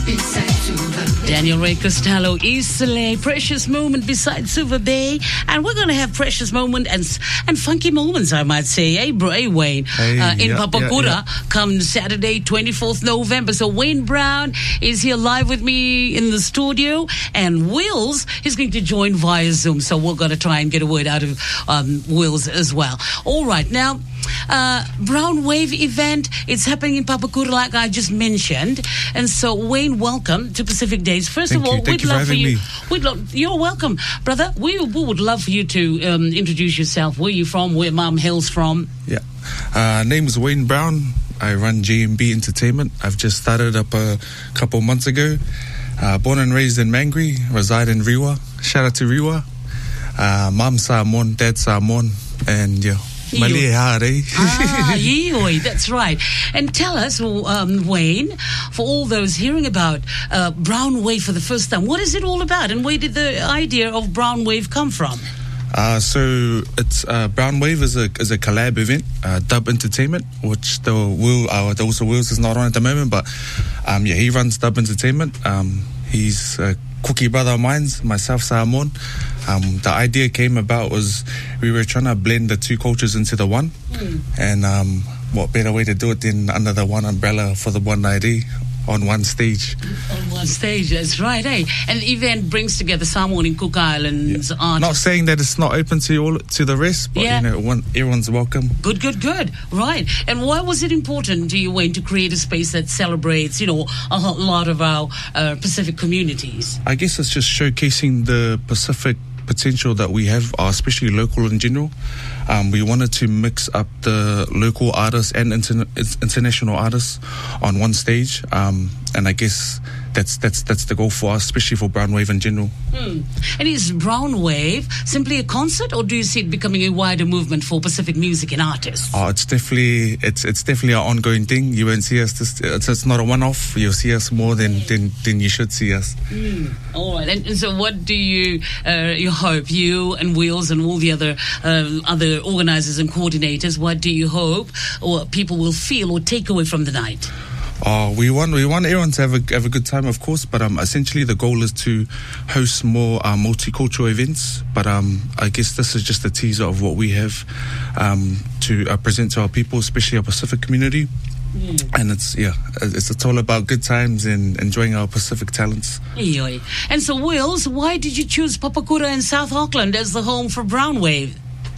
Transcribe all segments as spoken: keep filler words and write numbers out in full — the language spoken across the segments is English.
Daniel Ray Costello, Easterley, Precious Moment beside Silver Bay. And we're going to have Precious Moment and and funky moments, I might say. Hey, bro, hey Wayne. Hey, uh, in yeah, Papakura, yeah, yeah. come Saturday, twenty-fourth November. So Wayne Brown is here live with me in the studio. And Wills is going to join via Zoom. So we're going to try and get a word out of um, Wills as well. All right. Now, uh, Brown Wave event, it's happening in Papakura, like I just mentioned. And so, Wayne, welcome to Pacific Days. First Thank of all, you. Thank we'd you for love for having you. me. We'd love, you're welcome, brother. We, we would love for you to um, introduce yourself. Where you from? Where Mum hails from? Yeah. Uh, name is Wayne Brown. I run G M B Entertainment. I've just started up a couple months ago. Uh, born and raised in Mangere, reside in Rewa. Shout out to Rewa. Uh, Mum Samoan, Dad Samoan, and yeah. Ioi. Malihare. Ah, Ioi, that's right. And tell us, um, Wayne, for all those hearing about uh, Brown Wave for the first time, what is it all about, and where did the idea of Brown Wave come from? Uh, so it's uh, Brown Wave is a is a collab event, uh, Dub Entertainment, which the Will uh, also Wills is not on at the moment, but um, yeah, he runs Dub Entertainment. Um, he's a cookie brother of mine, myself, Samoan. Um, the idea came about was we were trying to blend the two cultures into the one, mm. and um, what better way to do it than under the one umbrella for the one I D on one stage. On one stage, that's right, eh? And the event brings together Samoan and Cook Islands yeah. artists. Not saying that it's not open to all to the rest, but yeah. you know, one, everyone's welcome. Good, good, good. Right. And why was it important to you, Wayne, to create a space that celebrates, you know, a lot of our uh, Pacific communities? I guess it's just showcasing the Pacific potential that we have, uh, especially local in general. Um, we wanted to mix up the local artists and interna- international artists on one stage, um, and I guess that's that's that's the goal for us, especially for Brown Wave in general. Hmm. And is Brown Wave simply a concert, or do you see it becoming a wider movement for Pacific music and artists? Oh, it's definitely it's it's definitely an ongoing thing. You won't see us. This, it's, it's not a one-off. You'll see us more than than, than you should see us. Hmm. All right. And, and so, what do you uh, you hope you and Wheels and all the other uh, other organisers and coordinators? What do you hope or people will feel or take away from the night? Uh, we want we want everyone to have a have a good time, of course, but um, essentially the goal is to host more uh, multicultural events. But um, I guess this is just a teaser of what we have um, to uh, present to our people, especially our Pacific community. Mm. And it's yeah, it's, it's all about good times and enjoying our Pacific talents. And so, Wills, why did you choose Papakura and South Auckland as the home for Brown Wave?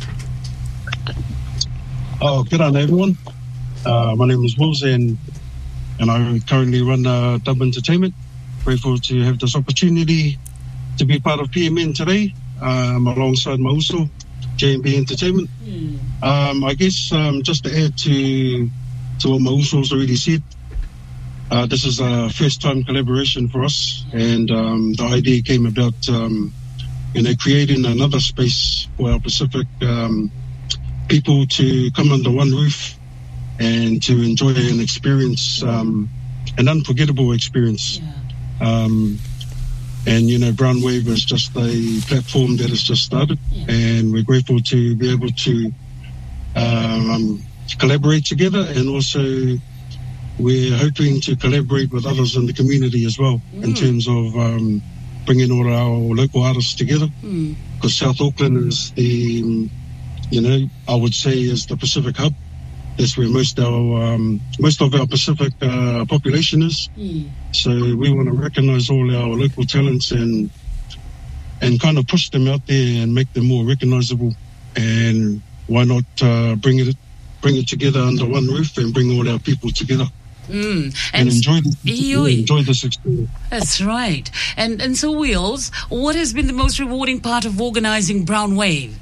Oh, good on everyone. Uh, my name is Wills, and and I currently run uh, Dub Entertainment. Grateful to have this opportunity to be part of P M N today, um, alongside my uso, J M B Entertainment. Mm. Um, I guess um, just to add to to what my uso's already said, uh, this is a first-time collaboration for us, and um, the idea came about, um, you know, creating another space for our Pacific um, people to come under one roof and to enjoy and experience um, an unforgettable experience. Yeah. Um, and, you know, Brown Wave is just a platform that has just started, yeah. and we're grateful to be able to um, collaborate together, and also we're hoping to collaborate with others in the community as well, mm. in terms of um, bringing all our local artists together, because mm. South Auckland is the, you know, I would say is the Pacific hub. That's where most our um, most of our Pacific uh, population is. Mm. So we want to recognise all our local talents and and kind of push them out there and make them more recognisable. And why not uh, bring it bring it together under one roof and bring all our people together. Mm. And, and enjoy this, enjoy this experience. That's right. And and so, Wheels, what has been the most rewarding part of organising Brown Wave?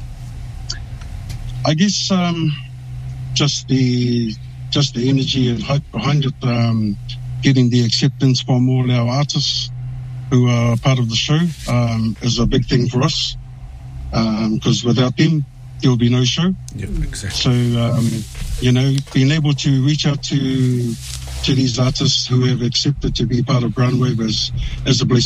I guess um, just the just the energy and hype behind it, um, getting the acceptance from all our artists who are part of the show um, is a big thing for us, because um, without them, there will be no show. Yep, exactly. So, um, you know, being able to reach out to to these artists who have accepted to be part of Brown Wave is, is a blessing.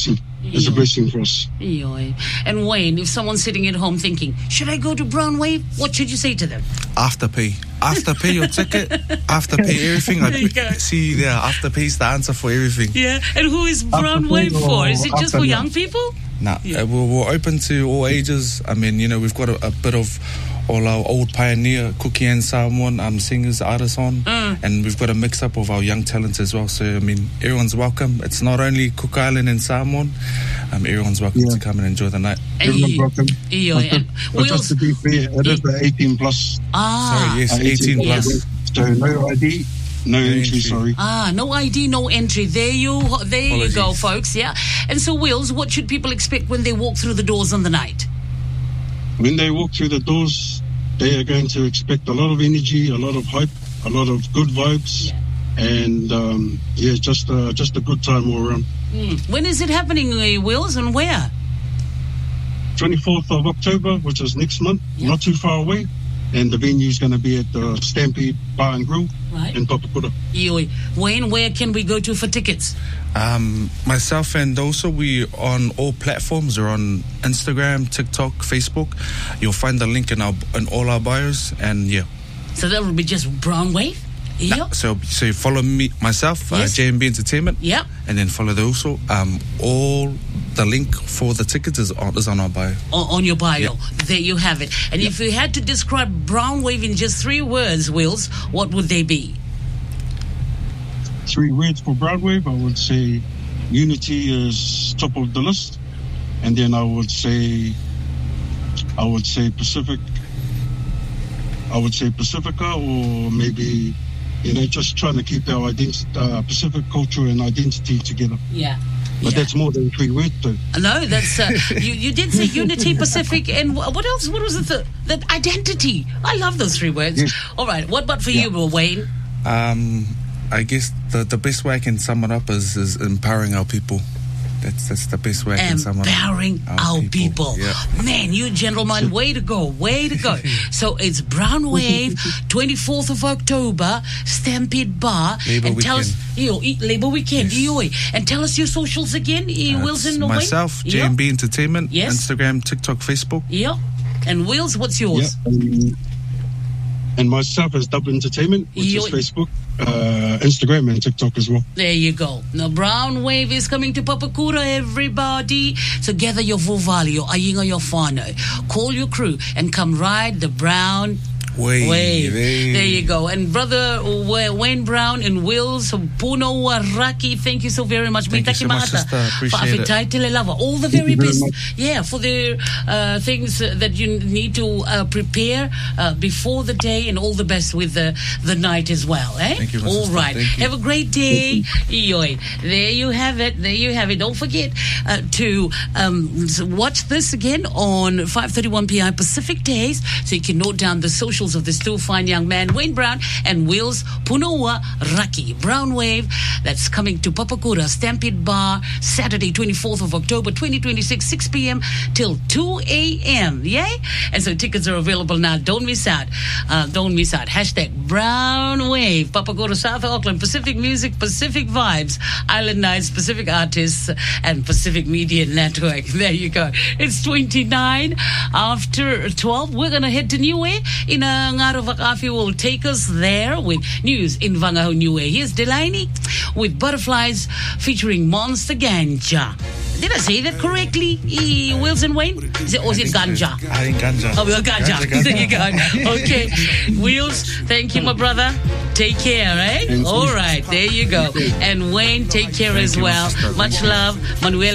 is a blessing for us. Yoy. And Wayne, if someone's sitting at home thinking, should I go to Brown Wave? What should you say to them? Afterpay. Afterpay your ticket. Afterpay everything. There you go. I see there. Afterpay is the answer for everything. Yeah. And who is Brown Afterpay Wave for? Is it or just for after young lunch? people? Nah, Yeah. uh, we're, we're open to all ages. I mean, you know, we've got a, a bit of all our old pioneer Cookie and Samoan um, singers, artists on, Mm. and we've got a mix up of our young talents as well. So, I mean, everyone's welcome. It's not only Cook Island and Samoan. Um, everyone's welcome Yeah. to come and enjoy the night. Everyone's welcome. Yoy. And But just Wheels. to be fair, it is the eighteen plus. Ah. Sorry, yes, uh, eighteen plus. So no I D, no entry, entry. sorry. Ah, no I D, no entry. There you, there you go, Apologies. folks. Yeah. And so, Wheels, what should people expect when they walk through the doors on the night? When they walk through the doors, they are going to expect a lot of energy, a lot of hype, a lot of good vibes, and um, yeah, just uh, just a good time all around. Mm. When is it happening, uh, Wheels, and where? twenty-fourth of October, which is next month, Yeah. not too far away, and the venue is going to be at the Stampede Bar and Grill Right. in Papakura. Yoy. Wayne, where can we go to for tickets? Um, myself and also we on all platforms. We're on Instagram, TikTok, Facebook. You'll find the link in our in all our bios, and yeah. So that will be just Brown Wave? Yeah. So so you follow me myself, uh, Yes. J M B Entertainment. Yeah. And then follow the also um all the link for the tickets is on, is on our bio. O- on your bio. Yeah. There you have it. And if you had to describe Brown Wave in just three words, Wills, what would they be? Three words for Broadwave, I would say unity is top of the list, and then I would say, I would say Pacific, I would say Pacifica, or maybe, you know, just trying to keep our identi- uh, Pacific culture and identity together. Yeah. But Yeah. that's more than three words, though. No, that's uh, you. You did say Unity Pacific, and wh- what else? What was it? The, that identity. I love those three words. Yes. All right. What about for Yeah. you, Wayne? Um, I guess the the best way I can sum it up is, is empowering our people. That's that's the best way I can sum it up. Empowering our people. Yeah. Man, you gentlemen, way to go, way to go. So it's Brown Wave, twenty-fourth of October, Stampede Bar. Labour and tell us, Weekend. you know, e- Labour Weekend, Yes. yes. And tell us your socials again, e- Uh, Wilson. it's no, Wayne? myself, Yeah. J M B Entertainment, Yes. Instagram, TikTok, Facebook. Yeah. And Wills, what's yours? Yeah. Um, and myself is Dub Entertainment, which You- is Facebook, uh, Instagram, and TikTok as well. There you go. Now, Brown Wave is coming to Papakura, everybody. So gather your vuvalio, ayinga your whānau. Call your crew and come ride the Brown Wave. Wave. Hey. There you go. And brother Wa- Wayne Brown and Wills Puno Waraki, thank you so very much. Thank you Mitaki so much, Mahata. sister. Appreciate it. Whaawitai tele lava. All the very you very best. much. Yeah, for the uh, things uh, that you need to uh, prepare uh, before the day, and all the best with the, the night as well. Eh? Thank you, my All sister. right. Thank you. Have a great day. Iyoi. There you have it. There you have it. Don't forget uh, to um, s- watch this again on five thirty-one p.m. Pacific days, so you can note down the socials of this two fine young man, Wayne Brown and Wills Punoa Raki. Brown Wave, that's coming to Papakura Stampede Bar, Saturday, twenty-fourth of October, twenty twenty-six, six p.m. till two a.m. Yay? And so tickets are available now. Don't miss out. Uh, don't miss out. Hashtag Brown Wave, Papakura, South Auckland, Pacific Music, Pacific Vibes, Island Nights, Pacific Artists, and Pacific Media Network. There you go. It's twenty-nine after twelve. We're going to head to Niue. In a Ngaro Vakafi will take us there with news in Vangaho Niue. Here's Delaney with Butterflies featuring Monster Ganja. Did I say that correctly, E. Wilson Wayne? Is it, or is it Ganja? I think ganja. Oh, well, ganja. Ganja, ganja. There you go. Okay. Wheels, thank you, my brother. Take care, eh? Thank you. All right. There you go. And Wayne, take care Thank as you, my well. sister. Much love. Manuel.